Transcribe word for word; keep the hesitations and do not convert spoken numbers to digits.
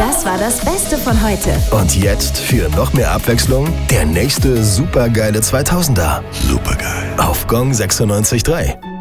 Das war das Beste von heute. Und jetzt für noch mehr Abwechslung der nächste supergeile zweitausender. Supergeil. Auf Gong sechsundneunzig Komma drei.